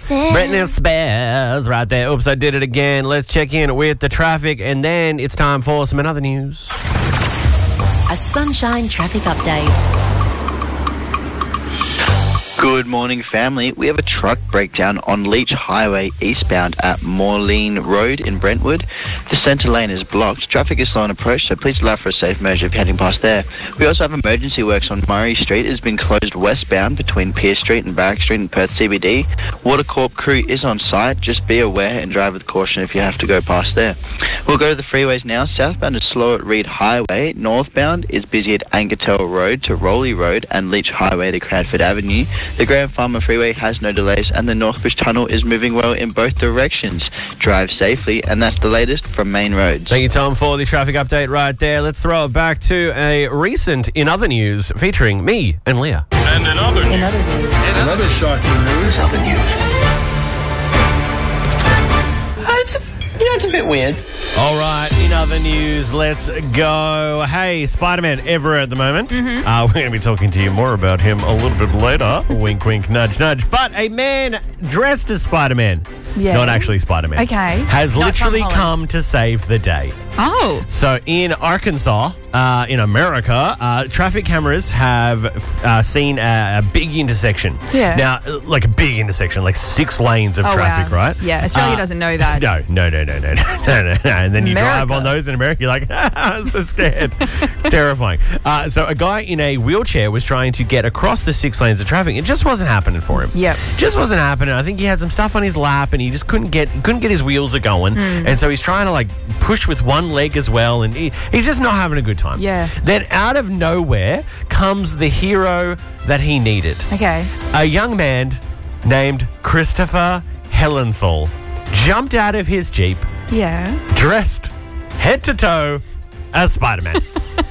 Britney Spears right there. Oops, I did it again. Let's check in with the traffic, and then it's time for some other news. A Sunshine traffic update. Good morning, family. We have a truck breakdown on Leach Highway eastbound at Moreline Road in Brentwood. The centre lane is blocked. Traffic is slow on approach, so please allow for a safe measure if you're heading past there. We also have emergency works on Murray Street. It has been closed westbound between Pierce Street and Barrack Street in Perth CBD. Watercorp crew is on site. Just be aware and drive with caution if you have to go past there. We'll go to the freeways now. Southbound is slow at Reed Highway. Northbound is busy at Angertell Road to Rowley Road and Leach Highway to Cranford Avenue. The Graham Farmer Freeway has no delays, and the Northbush Tunnel is moving well in both directions. Drive safely, and that's the latest from Main Roads. Thank you, Tom, for the traffic update right there. Let's throw it back to a recent In Other News featuring me and Leah. And in other news. Another shocking news. Other news. It's a bit weird. All right, in other news, let's go. Hey, Spider-Man Everett at the moment. We're going to be talking to you more about him a little bit later. Wink, wink, nudge, nudge. But a man dressed as Spider-Man, not actually Spider-Man, has literally come to save the day. Oh. So in Arkansas, in America, traffic cameras have seen a big intersection. Yeah. Now, like a big intersection, like 6 lanes of traffic, right? Yeah, Australia doesn't know that. No. And then you drive on those in America, you're like, I'm so scared. It's terrifying. So a guy in a wheelchair was trying to get across the 6 lanes of traffic. It just wasn't happening for him. Yep. Just wasn't happening. I think he had some stuff on his lap and he just couldn't get his wheels going. And so he's trying to like push with one leg as well, and he's just not having a good time. Yeah. Then out of nowhere comes the hero that he needed. Okay. A young man named Christopher Hellenthal jumped out of his Jeep, dressed head to toe as Spider-Man.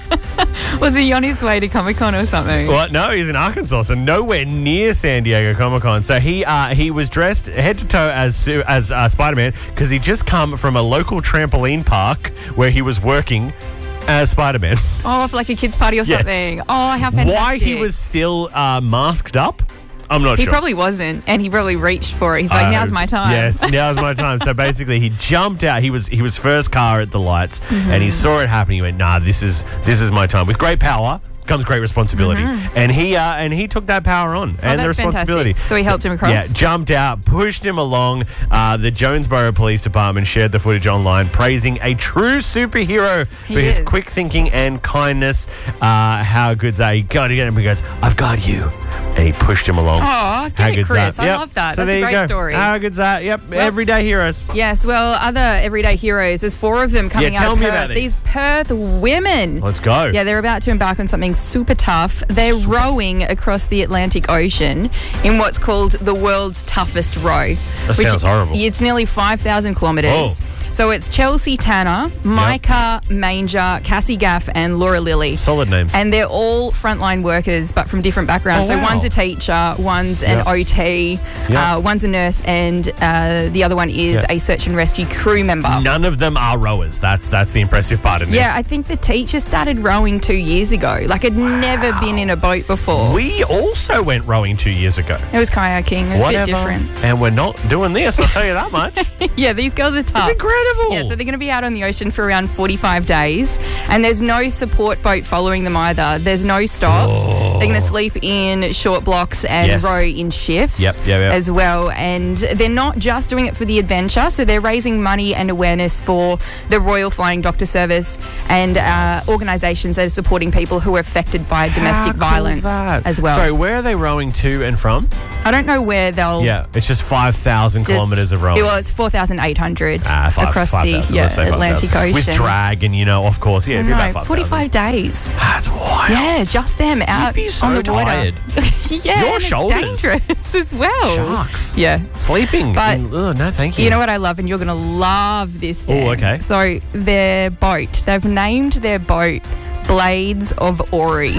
Was he on his way to Comic-Con or something? Well, no, he's in Arkansas, so nowhere near San Diego Comic-Con. So he was dressed head to toe as Spider-Man because he just come from a local trampoline park where he was working as Spider-Man. Oh, for like a kid's party or something. Oh, how fantastic. Why he was still masked up, I'm not sure. He probably wasn't, and he probably reached for it. He's like, now's my time. Yes, now's my time. So basically, he jumped out. He was first car at the lights, and he saw it happen. He went, nah, this is my time. With great power comes great responsibility. And he took that power on and the responsibility. Fantastic. So he helped him across? Yeah, jumped out, pushed him along. The Jonesboro Police Department shared the footage online, praising a true superhero for his quick thinking and kindness. How good's that? He got to get him. He goes, I've got you. And he pushed him along. Oh, get it, Chris. I love that. So that's a great story. How good's that? Yep, well, everyday heroes. Yes, well, other everyday heroes. There's 4 of them coming out of Perth. Tell me about these Perth women. Let's go. Yeah, they're about to embark on something super tough. They're rowing across the Atlantic Ocean in what's called the world's toughest row. That sounds horrible. It's nearly 5,000 kilometres. So it's Chelsea Tanner, Micah Manger, Cassie Gaff, and Laura Lilly. Solid names. And they're all frontline workers, but from different backgrounds. So one's a teacher, one's an OT, one's a nurse, and the other one is a search and rescue crew member. None of them are rowers. That's the impressive part of this. Yeah, I think the teacher started rowing 2 years ago. Like, had never been in a boat before. We also went rowing 2 years ago. It was kayaking. It was a bit different. And we're not doing this, I'll tell you that much. Yeah, these girls are tough. It's incredible. Yeah, so they're going to be out on the ocean for around 45 days, and there's no support boat following them either. There's no stops. They're going to sleep in short blocks and row in shifts as well. And they're not just doing it for the adventure, so they're raising money and awareness for the Royal Flying Doctor Service and organisations that are supporting people who are affected by domestic violence as well. So where are they rowing to and from? I don't know where they'll... Yeah, it's just 5,000 kilometres of rowing. Well, it's 4,800 across the Atlantic Ocean. With drag and, of course, it'd be about 5,000. 45 days. That's wild. Yeah, just them out You'd be so on the water. tired. Yeah, Your and shoulders. It's dangerous as well. Sharks. Yeah. Sleeping. But no, thank you. You know what I love, and you're going to love this, Dan. Oh, okay. So their boat, they've named their boat Blades of Ori.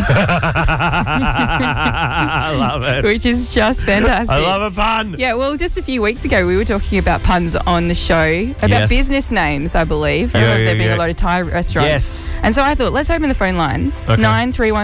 I love it. Which is just fantastic. I love a pun. Yeah, well, just a few weeks ago, we were talking about puns on the show, about business names, I believe. I don't know if there have been a lot of Thai restaurants. Yes. And so I thought, let's open the phone lines,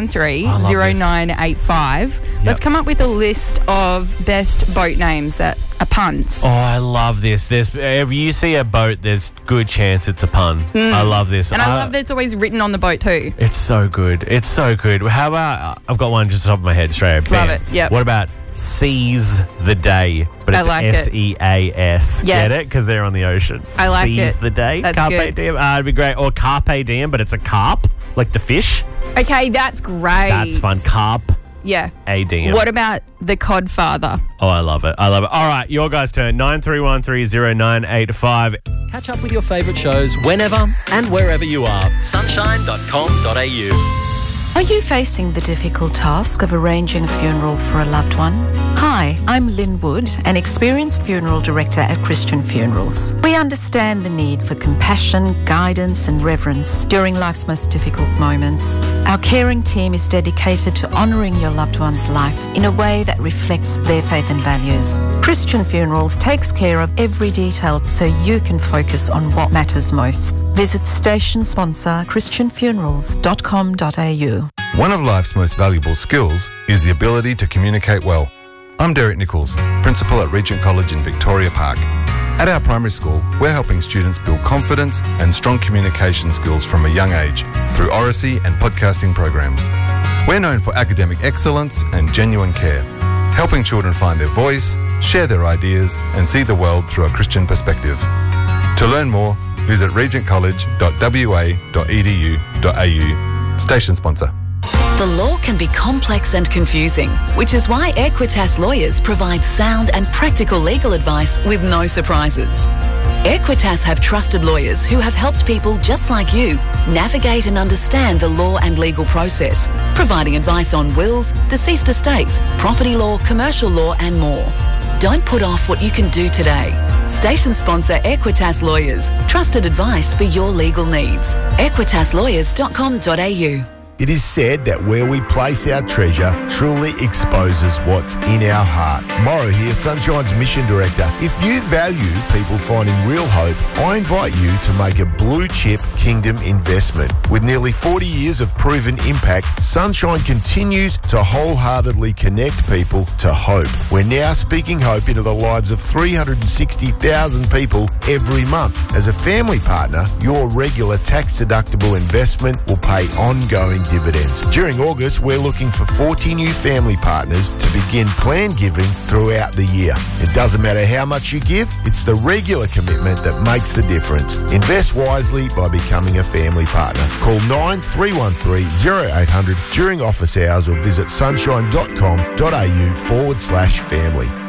9313-0985. Let's come up with a list of best boat names that puns. Oh, I love this. If you see a boat, there's good chance it's a pun. I love this. And I love that it's always written on the boat too. It's so good. It's so good. How about, I've got one just off the top of my head straight up. Love it, yep. What about seize the day? But it's like S-E-A-S. Yes. Get it? Because they're on the ocean. I like seize it. the day. That's Carpe good. diem. It'd be great. Or carpe diem, but it's a carp, like the fish. Okay, that's great. That's fun. Carp. Yeah. A diem. What about the Codfather? Oh, I love it. I love it. All right, your guys' turn. 93130985. Catch up with your favourite shows whenever and wherever you are. Sunshine.com.au. Are you facing the difficult task of arranging a funeral for a loved one? Hi, I'm Lynn Wood, an experienced funeral director at Christian Funerals. We understand the need for compassion, guidance and reverence during life's most difficult moments. Our caring team is dedicated to honouring your loved one's life in a way that reflects their faith and values. Christian Funerals takes care of every detail so you can focus on what matters most. Visit station sponsor christianfunerals.com.au. One of life's most valuable skills is the ability to communicate well. I'm Derek Nichols, Principal at Regent College in Victoria Park. At our primary school, we're helping students build confidence and strong communication skills from a young age through oracy and podcasting programs. We're known for academic excellence and genuine care, helping children find their voice, share their ideas, and see the world through a Christian perspective. To learn more, visit regentcollege.wa.edu.au. Station sponsor. The law can be complex and confusing, which is why Equitas Lawyers provide sound and practical legal advice with no surprises. Equitas have trusted lawyers who have helped people just like you navigate and understand the law and legal process, providing advice on wills, deceased estates, property law, commercial law and more. Don't put off what you can do today. Station sponsor Equitas Lawyers. Trusted advice for your legal needs. EquitasLawyers.com.au. It is said that where we place our treasure truly exposes what's in our heart. Morrow here, Sunshine's Mission Director. If you value people finding real hope, I invite you to make a blue chip Kingdom investment. With nearly 40 years of proven impact, Sunshine continues to wholeheartedly connect people to hope. We're now speaking hope into the lives of 360,000 people every month. As a family partner, your regular tax-deductible investment will pay ongoing dividends. During August, we're looking for 40 new family partners to begin planned giving throughout the year. It doesn't matter how much you give, it's the regular commitment that makes the difference. Invest wisely by becoming a family partner. Call 9313 0800 during office hours or visit sunshine.com.au/family.